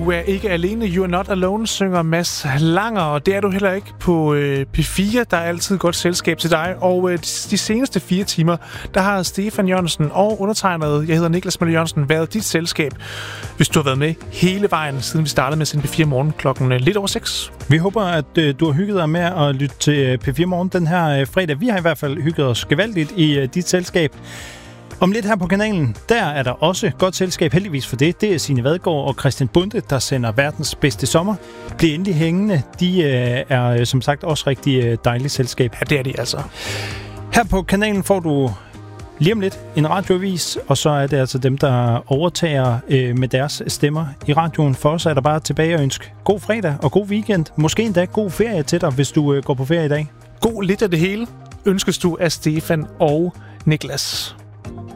Du er ikke alene, you are not alone, synger Mads Langer, og det er du heller ikke på P4. Der er altid godt selskab til dig, og de seneste 4 timer, der har Stefan Jørgensen og undertegnet, jeg hedder Niklas Møller Jørgensen, været dit selskab, hvis du har været med hele vejen, siden vi startede med sin P4 Morgen klokken lidt over 6. Vi håber, at du har hygget dig med at lytte til P4 Morgen den her fredag. Vi har i hvert fald hygget os gevaldigt i dit selskab. Om lidt her på kanalen, der er der også godt selskab, heldigvis for det. Det er Signe Vadgaard og Christian Bunde, der sender verdens bedste sommer. Bliv endelig hængende. De er som sagt også rigtig dejligt selskab. Ja, det er de altså. Her på kanalen får du lige om lidt en radioavis, og så er det altså dem, der overtager med deres stemmer i radioen. For os er der bare tilbage og ønske god fredag og god weekend. Måske endda god ferie til dig, hvis du går på ferie i dag. God lidt af det hele ønskes du af Stefan og Niklas.